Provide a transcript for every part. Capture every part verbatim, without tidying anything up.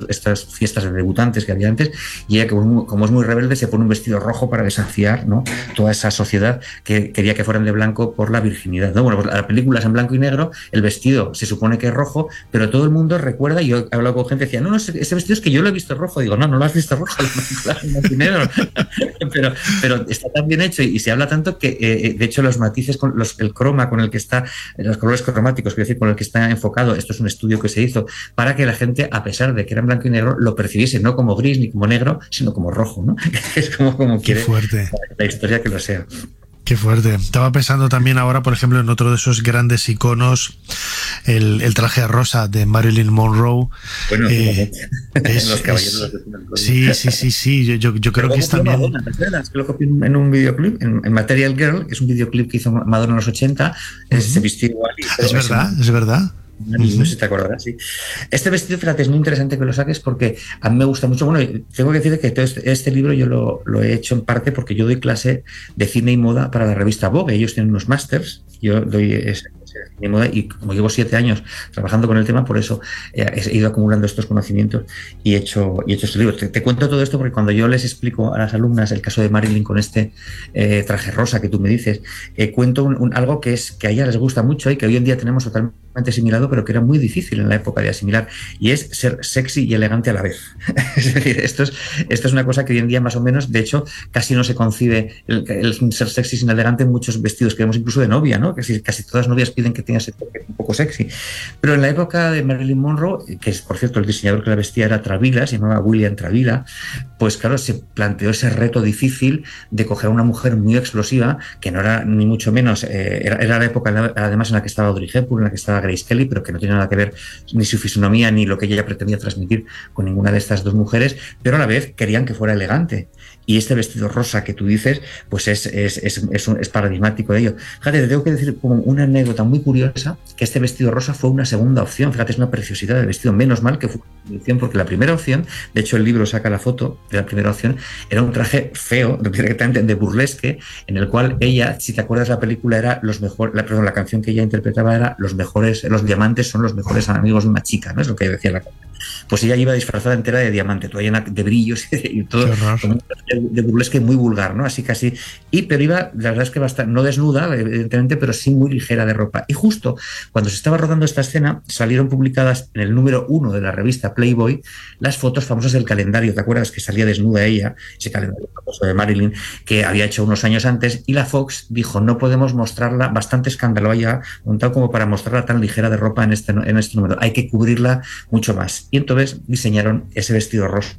estas fiestas de debutantes que había antes, y ella, como, como es muy rebelde, se pone un vestido rojo para desafiar, ¿no?, toda esa sociedad que quería que fueran de blanco por la virginidad, ¿no? Bueno, pues la película es en blanco y negro, el vestido se supone que es rojo, pero todo el mundo recuerda, y yo he hablado con gente que decía, no, no, ese vestido es que yo lo he visto rojo. Digo, no, no lo has visto rojo, la película es en blanco y negro. pero, pero está tan bien hecho y, y se habla tanto que, eh, de hecho, los matices, con los, el croma con el que está, los colores cromáticos, quiero decir, con el que está enfocado, esto es un estudio que se hizo para que la gente, a pesar de que era en blanco y negro, lo percibiese no como gris ni como negro, sino como rojo, ¿no? Es como, como quiere fuerte la historia que lo sea. Qué fuerte. Estaba pensando también ahora, por ejemplo, en otro de esos grandes iconos, el, el traje rosa de Marilyn Monroe. Bueno, eh, es, los caballeros es, sí, sí, sí, sí. Yo, yo, yo creo que es también. Madonna, es que lo copió en un videoclip, en, en Material Girl, que es un videoclip que hizo Madonna en los ochenta. Uh-huh. Se vistió igual. Es verdad, es verdad. No sé si te acordarás, sí. Este vestido, fíjate, es muy interesante que lo saques porque a mí me gusta mucho. Bueno, tengo que decir que todo este, este libro yo lo, lo he hecho en parte porque yo doy clase de cine y moda para la revista Vogue. Ellos tienen unos másters, yo doy ese, ese cine y moda, y como llevo siete años trabajando con el tema, por eso he ido acumulando estos conocimientos y he hecho, y he hecho este libro. Te, te cuento todo esto porque cuando yo les explico a las alumnas el caso de Marilyn con este eh, traje rosa que tú me dices, eh, cuento un, un, algo que, es, que a ella les gusta mucho y que hoy en día tenemos totalmente asimilado, pero que era muy difícil en la época de asimilar, y es ser sexy y elegante a la vez. Es decir, esto es, esto es una cosa que hoy en día más o menos, de hecho, casi no se concibe el, el ser sexy sin elegante en muchos vestidos que vemos incluso de novia, ¿no? Casi, casi todas las novias piden que tenga ese toque un poco sexy. Pero en la época de Marilyn Monroe, que es, por cierto, el diseñador que la vestía era Travilla, se llamaba William Travilla, pues claro, se planteó ese reto difícil de coger a una mujer muy explosiva, que no era ni mucho menos, eh, era, era la época además en la que estaba Audrey Hepburn, en la que estaba Grace Kelly, pero que no tiene nada que ver ni su fisonomía ni lo que ella pretendía transmitir con ninguna de estas dos mujeres, pero a la vez querían que fuera elegante. Y este vestido rosa que tú dices, pues es, es, es, es, un, es paradigmático de ello. Fíjate, te tengo que decir como una anécdota muy curiosa, que este vestido rosa fue una segunda opción. Fíjate, es una preciosidad del vestido. Menos mal que fue una opción, porque la primera opción, de hecho el libro saca la foto de la primera opción, era un traje feo, directamente de burlesque, en el cual ella, si te acuerdas, la película era los mejores, la, perdón, la canción que ella interpretaba era los mejores, los diamantes son los mejores amigos de una chica, ¿no? Es lo que decía la canción. Pues ella iba disfrazada entera de diamante, toda llena de brillos y todo, como un de burlesque muy vulgar, ¿no? Así casi. Y, pero iba, la verdad es que bastante, no desnuda, evidentemente, pero sí muy ligera de ropa. Y justo cuando se estaba rodando esta escena, salieron publicadas en el número uno de la revista Playboy las fotos famosas del calendario. ¿Te acuerdas que salía desnuda ella? Ese calendario famoso de Marilyn que había hecho unos años antes. Y la Fox dijo, no podemos mostrarla, bastante escándalo haya montado como para mostrarla tan ligera de ropa en este, en este número. Hay que cubrirla mucho más. Y entonces diseñaron ese vestido rosa.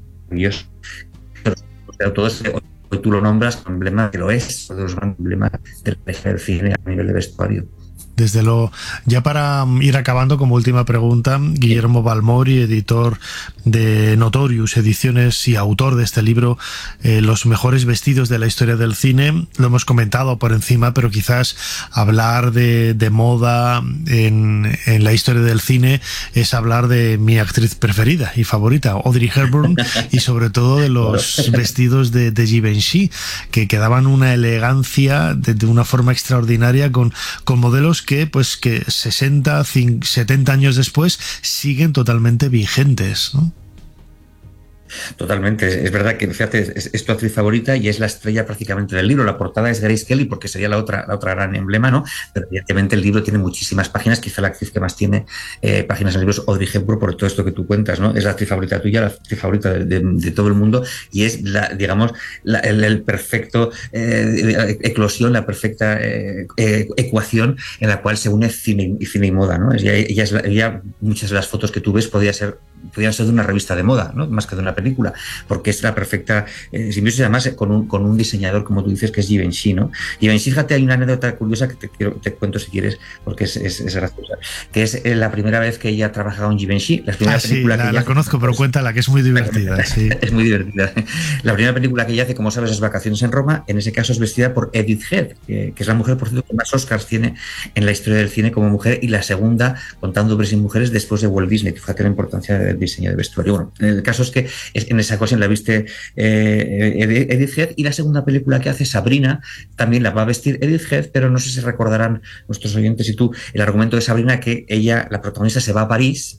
Pero todo eso, hoy tú lo nombras como emblema, que lo es, de los emblemas del cine a nivel de vestuario. Desde lo, ya para ir acabando, como última pregunta, Guillermo Balmori, editor de Notorious Ediciones y autor de este libro, eh, Los mejores vestidos de la historia del cine, lo hemos comentado por encima, pero quizás hablar de, de moda en, en la historia del cine es hablar de mi actriz preferida y favorita, Audrey Hepburn, y sobre todo de los vestidos de, de Givenchy, que, que daban una elegancia de, de una forma extraordinaria con, con modelos que pues que sesenta, setenta años después siguen totalmente vigentes, ¿no? Totalmente, es verdad que fíjate, es, es tu actriz favorita y es la estrella prácticamente del libro. La portada es Grace Kelly porque sería la otra, la otra gran emblema, ¿no? Pero evidentemente el libro tiene muchísimas páginas, quizá la actriz que más tiene eh, páginas en el libro es Audrey Hepburn por todo esto que tú cuentas, ¿no? Es la actriz favorita tuya, la actriz favorita de, de, de todo el mundo y es la, digamos, la, el, el perfecto eh, eclosión, la perfecta eh, eh, ecuación en la cual se une cine y cine y moda, ¿no? Ella, ella es la, ella, muchas de las fotos que tú ves podría ser, podrían ser de una revista de moda, ¿no? Más que de una película, porque es la perfecta eh, simbiosis, además con un, con un diseñador, como tú dices, que es Givenchy, ¿no? Givenchy, fíjate, hay una anécdota curiosa que te, quiero, te cuento si quieres, porque es, es, es graciosa, que es eh, la primera vez que ella ha trabajado en Givenchy. La primera ah, película sí, la, que ella la conozco, hace, pero cuéntala, que es muy divertida. Sí. Es muy divertida. La primera película que ella hace, como sabes, es Vacaciones en Roma. En ese caso es vestida por Edith Head, que, que es la mujer, por cierto, que más Oscars tiene en la historia del cine como mujer, y la segunda, contando hombres y mujeres, después de Walt Disney. Fíjate la importancia del diseño de vestuario. Bueno, el caso es que es, en esa ocasión la viste eh, Edith Head, y la segunda película que hace, Sabrina, también la va a vestir Edith Head, pero no sé si recordarán nuestros oyentes y tú el argumento de Sabrina, que ella, la protagonista, se va a París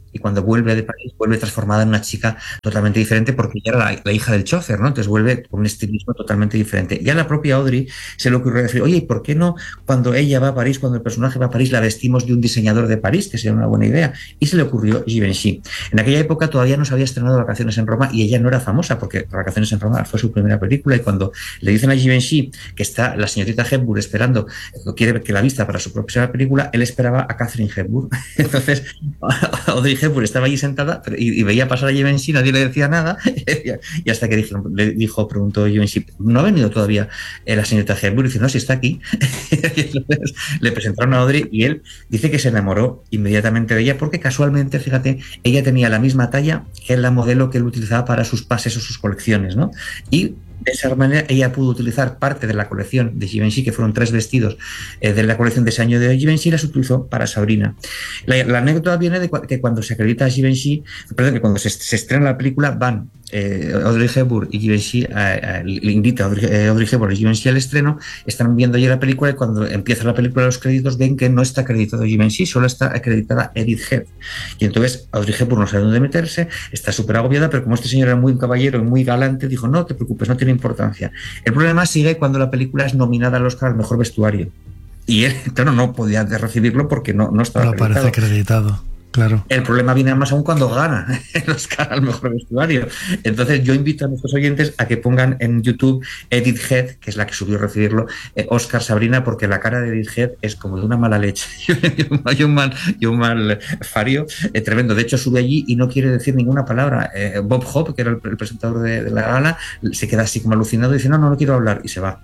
y cuando vuelve de París, vuelve transformada en una chica totalmente diferente porque ya era la, la hija del chofer, ¿no? Entonces vuelve con un estilismo totalmente diferente. Ya la propia Audrey se le ocurrió decir, oye, ¿y por qué no cuando ella va a París, cuando el personaje va a París, la vestimos de un diseñador de París, que sería una buena idea? Y se le ocurrió Givenchy. En aquella época todavía no se había estrenado Vacaciones en Roma y ella no era famosa porque Vacaciones en Roma fue su primera película, y cuando le dicen a Givenchy que está la señorita Hepburn esperando, quiere que la vista para su propia película, él esperaba a Katharine Hepburn. Entonces Audrey Hepburn estaba allí sentada y, y veía pasar a Givenchy, nadie le decía nada, y hasta que dijo, le dijo, preguntó Givenchy, ¿no ha venido todavía la señorita Hepburn? Y dice, no, si está aquí. Y entonces le presentaron a Audrey y él dice que se enamoró inmediatamente de ella porque casualmente, fíjate, ella tenía la misma talla que la modelo que él utilizaba para sus pases o sus colecciones, ¿no? Y de esa manera ella pudo utilizar parte de la colección de Givenchy, que fueron tres vestidos eh, de la colección de ese año de Givenchy, y las utilizó para Sabrina. La, la anécdota viene de que cuando se acredita a Givenchy, perdón, que cuando se, se estrena la película, van eh, Audrey Hepburn y Givenchy, eh, le invita a Audrey, eh, Audrey Hepburn y Givenchy al estreno, están viendo ya la película y cuando empieza la película, los créditos, ven que no está acreditado Givenchy, solo está acreditada Edith Head. Y entonces Audrey Hepburn no sabe dónde meterse, está súper agobiada, pero como este señor era muy caballero y muy galante, dijo, no te preocupes, no tiene importancia. El problema sigue cuando la película es nominada al Oscar al mejor vestuario. Y él, claro, no podía recibirlo porque no, no estaba no acreditado. No aparece acreditado, claro. El problema viene más aún cuando gana el Oscar al mejor vestuario. Entonces yo invito a nuestros oyentes a que pongan en YouTube Edith Head, que es la que subió a recibirlo, eh, Oscar Sabrina, porque la cara de Edith Head es como de una mala leche y un mal, y un mal fario eh, tremendo. De hecho sube allí y no quiere decir ninguna palabra. Eh, Bob Hope, que era el, el presentador de, de la gala, se queda así como alucinado y dice, no, no, no quiero hablar, y se va.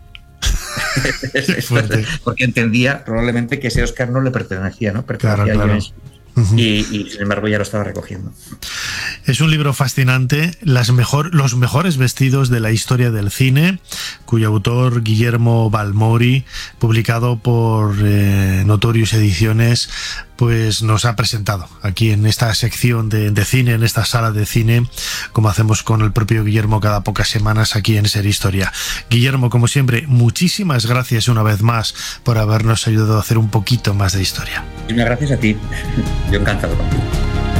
Porque entendía probablemente que ese Oscar no le pertenecía, ¿no? Pertenecía claro, a claro. Givenchy. Uh-huh. Y, y sin embargo ya lo estaba recogiendo. Es un libro fascinante, las mejor, los mejores vestidos de la historia del cine, cuyo autor Guillermo Balmori, publicado por eh, Notorious Ediciones, pues nos ha presentado aquí en esta sección de, de cine, en esta sala de cine, como hacemos con el propio Guillermo cada pocas semanas aquí en Ser Historia. Guillermo, como siempre, muchísimas gracias una vez más por habernos ayudado a hacer un poquito más de historia. Muchas gracias a ti. Yo encantado contigo.